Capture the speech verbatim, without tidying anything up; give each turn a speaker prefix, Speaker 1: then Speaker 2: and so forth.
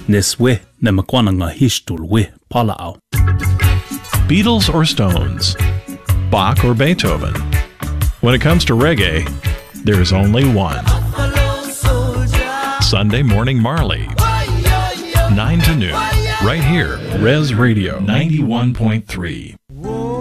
Speaker 1: Neswe na makwananga hishtulwe palao.
Speaker 2: Beatles or Stones? Bach or Beethoven? When it comes to reggae, there's only one. Sunday Morning Marley. nine to noon. Right here, Res Radio ninety-one point three.